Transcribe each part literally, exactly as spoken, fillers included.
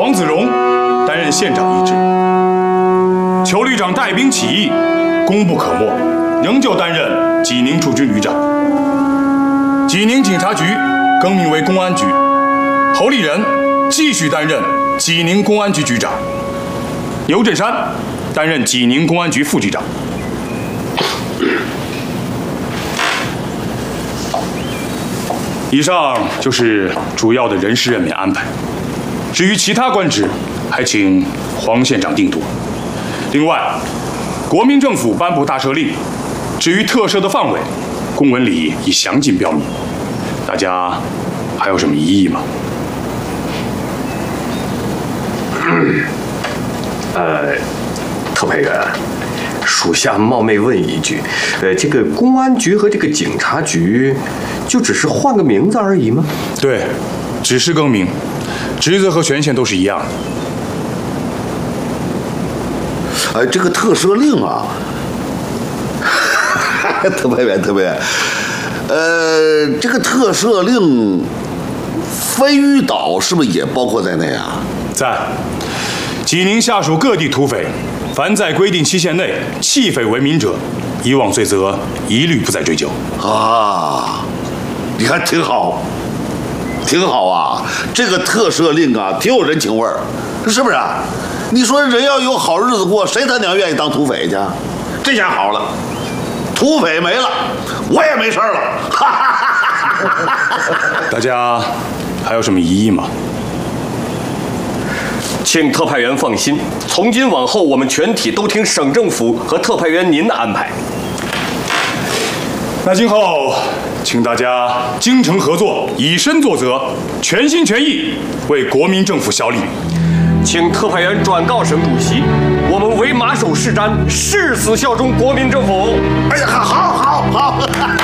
黄子荣担任县长一职。裘旅长带兵起义，功不可没，仍旧担任济宁驻军旅长。济宁警察局更名为公安局，侯立人继续担任济宁公安局局长。牛振山担任济宁公安局副局长。以上就是主要的人事任免安排。至于其他官职，还请黄县长定夺。另外，国民政府颁布大赦令，至于特赦的范围，公文里已详尽标明。大家还有什么异议吗？ 呃，特派员，属下冒昧问一句，呃，这个公安局和这个警察局，就只是换个名字而已吗？ 对，只是更名，职责和权限都是一样的。 哎，这个特赦令啊，特派员，特派员，呃，这个特赦令，飞鱼岛是不是也包括在内啊？ 在。济宁下属各地土匪，凡在规定期限内弃匪为民者，以往罪责一律不再追究。 啊，你看挺好，挺好啊！这个特赦令啊，挺有人情味儿，是不是啊？你说人要有好日子过，谁他娘愿意当土匪去？这下好了，土匪没了，我也没事了。 大家还有什么异议吗？ 请特派员放心，从今往后，我们全体都听省政府和特派员您的安排。 那今后，请大家精诚合作，以身作则，全心全意为国民政府效力。 请特派员转告省主席，我们为马首是瞻，誓死效忠国民政府。 哎呀，好，好，好。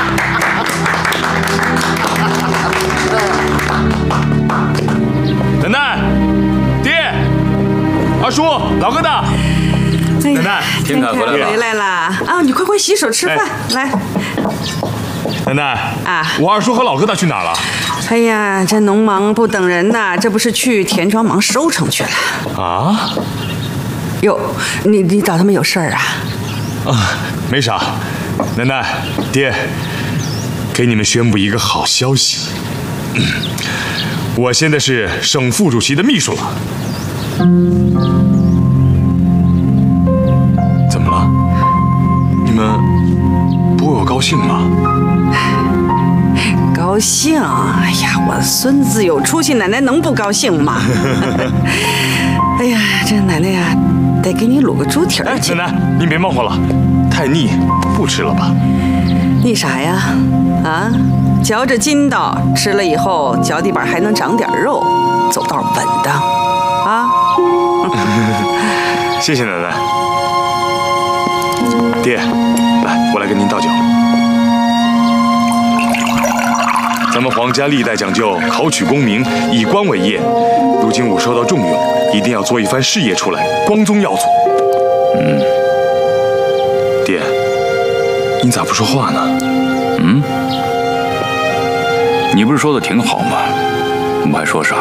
奶奶，爹，二叔，老疙瘩，奶奶， 天凯回来了，回来了啊！你快快洗手吃饭，来。 奶奶啊，我二叔和老疙瘩去哪儿了？ 哎呀，这农忙不等人呐，这不是去田庄忙收成去了啊？ 哟，你你找他们有事儿啊？ 啊，没啥。奶奶，爹，给你们宣布一个好消息。嗯，我现在是省副主席的秘书了。怎么了？你们不为我高兴吗？ 高兴？哎呀，我孙子有出息，奶奶能不高兴吗？哎呀，这奶奶呀，得给你卤个猪蹄儿去。 奶奶，您别忙活了，太腻，不吃了吧？ 腻啥呀？啊，嚼着筋道，吃了以后脚底板还能长点肉，走道稳当啊！ 谢谢奶奶。爹，来，我来跟您倒酒。咱们皇家历代讲究考取功名，以官为业。如今我受到重用，一定要做一番事业出来，光宗耀祖。嗯，爹，您咋不说话呢？ 嗯，你不是说的挺好吗？我还说啥？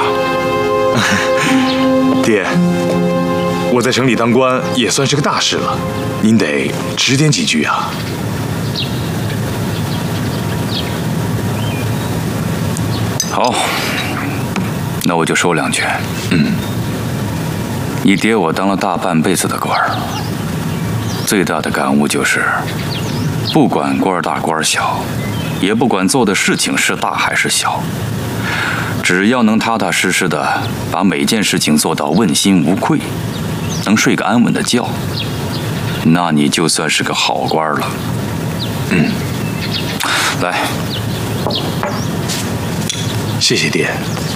爹，我在省里当官也算是个大事了，您得指点几句啊。 好，那我就说两句。嗯，你爹我当了大半辈子的官儿，最大的感悟就是，不管官大官小，也不管做的事情是大还是小，只要能踏踏实实的把每件事情做到问心无愧，能睡个安稳的觉，那你就算是个好官了。嗯，来。 谢谢爹。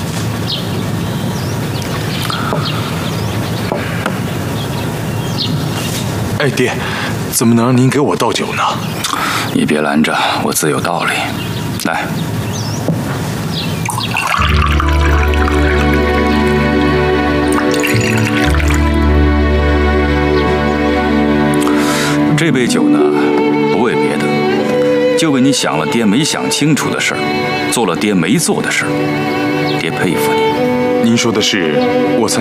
哎，爹，怎么能让您给我倒酒呢？ 你别拦着，我自有道理。来，这杯酒呢，不为别的，就为你想了爹没想清楚的事儿，做了爹没做的事儿。爹佩服你。 您说的是我参。